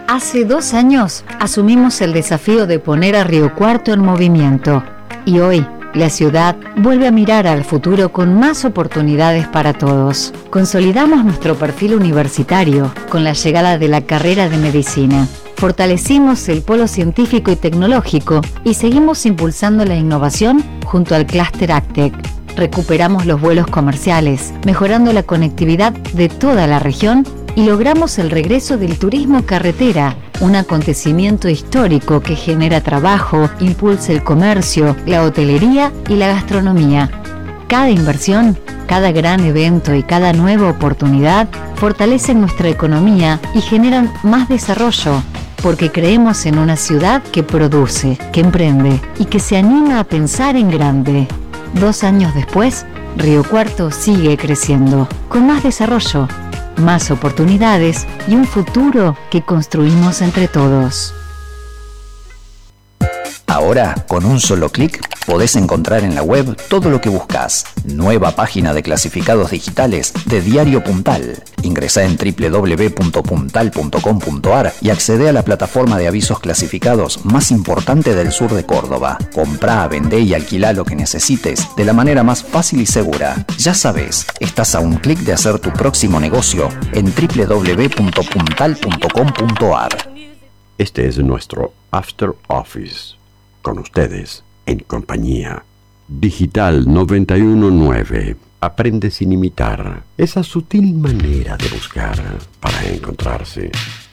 Hace 2 años asumimos el desafío de poner a Río Cuarto en movimiento y hoy la ciudad vuelve a mirar al futuro con más oportunidades para todos. Consolidamos nuestro perfil universitario con la llegada de la carrera de medicina. Fortalecimos el polo científico y tecnológico y seguimos impulsando la innovación junto al clúster AgTech. Recuperamos los vuelos comerciales, mejorando la conectividad de toda la región y logramos el regreso del turismo carretera, un acontecimiento histórico que genera trabajo, impulsa el comercio, la hotelería y la gastronomía. Cada inversión, cada gran evento y cada nueva oportunidad fortalecen nuestra economía y generan más desarrollo, porque creemos en una ciudad que produce, que emprende y que se anima a pensar en grande. 2 años después, Río Cuarto sigue creciendo, con más desarrollo, más oportunidades y un futuro que construimos entre todos. Ahora, con un solo clic, podés encontrar en la web todo lo que buscas. Nueva página de clasificados digitales de Diario Puntal. Ingresá en www.puntal.com.ar y accede a la plataforma de avisos clasificados más importante del sur de Córdoba. Comprá, vendé y alquilá lo que necesites de la manera más fácil y segura. Ya sabes, estás a un clic de hacer tu próximo negocio en www.puntal.com.ar. Este es nuestro After Office. Con ustedes, en compañía. Digital 919. Aprende sin imitar. Esa sutil manera de buscar para encontrarse.